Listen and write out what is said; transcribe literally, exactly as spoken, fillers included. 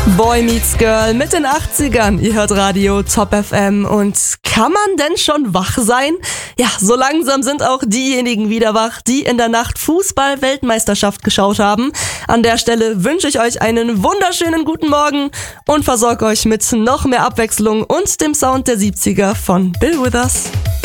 Boy Meets Girl mit den achtzigern. Ihr hört Radio Top F M. Und kann man denn schon wach sein? Ja, so langsam sind auch diejenigen wieder wach, die in der Nacht Fußball-Weltmeisterschaft geschaut haben. An der Stelle wünsche ich euch einen wunderschönen guten Morgen und versorge euch mit noch mehr Abwechslung und dem Sound der siebziger von Bill Withers.